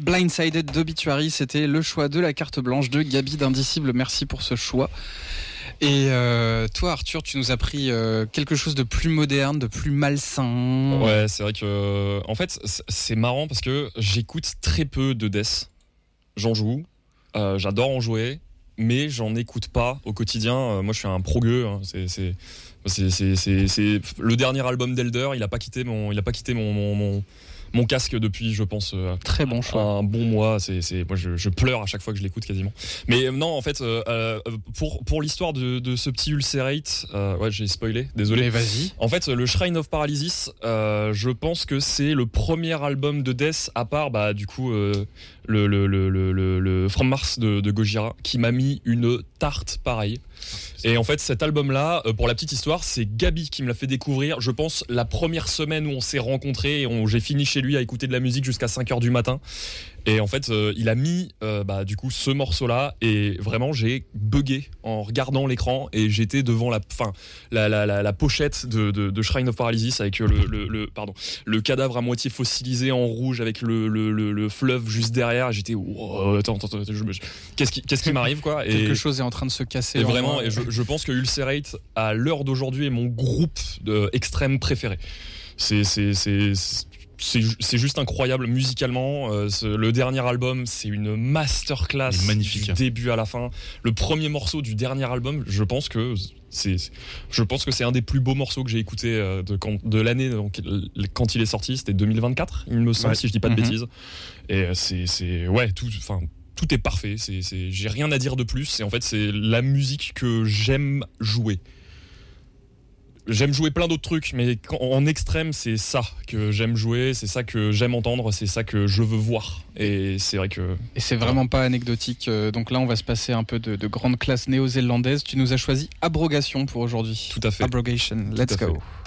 Blindsided d'Obituary, c'était le choix de la carte blanche de Gaby d'Indicible. Merci pour ce choix. Et toi, Arthur, tu nous as pris quelque chose de plus moderne, de plus malsain. Ouais, c'est vrai que en fait, c'est marrant parce que j'écoute très peu de death. J'en joue, j'adore en jouer, mais j'en écoute pas au quotidien. Moi, je suis un progueux. Hein. C'est le dernier album d'Elder. Il a pas quitté mon casque depuis, je pense, très bon choix. Un bon mois. Moi, je pleure à chaque fois que je l'écoute quasiment. Mais non, en fait, pour l'histoire de ce petit Ulcerate, ouais, j'ai spoilé, désolé. Mais vas-y. En fait, le Shrine of Paralysis, je pense que c'est le premier album de Death, à part, du coup, le From Mars de Gojira, qui m'a mis une tarte pareille. Et en fait, cet album-là, pour la petite histoire, c'est Gaby qui me l'a fait découvrir, je pense, la première semaine où on s'est rencontrés, j'ai fini chez lui à écouter de la musique jusqu'à 5h du matin. Et en fait, il a mis du coup ce morceau-là, et vraiment j'ai bugué en regardant l'écran, et j'étais devant la pochette de Shrine of Paralysis avec le cadavre à moitié fossilisé en rouge avec le fleuve juste derrière. J'étais attends, qu'est-ce qui m'arrive quoi. Quelque chose est en train de se casser. Et vraiment, et je pense que Ulcerate à l'heure d'aujourd'hui est mon groupe extrême préféré. C'est juste incroyable musicalement. Le dernier album, c'est une masterclass magnifique. Du début à la fin. Le premier morceau du dernier album, je pense que c'est un des plus beaux morceaux que j'ai écouté de l'année quand il est sorti. C'était 2024, il me semble, si je dis pas de bêtises. Et tout est parfait. J'ai rien à dire de plus. Et en fait, c'est la musique que j'aime jouer. J'aime jouer plein d'autres trucs, mais en extrême, c'est ça que j'aime jouer, c'est ça que j'aime entendre, c'est ça que je veux voir. Et c'est vrai que... Et c'est vraiment pas anecdotique. Donc là, on va se passer un peu de grande classe néo-zélandaise. Tu nous as choisi Abrogation pour aujourd'hui. Tout à fait. Abrogation, let's go.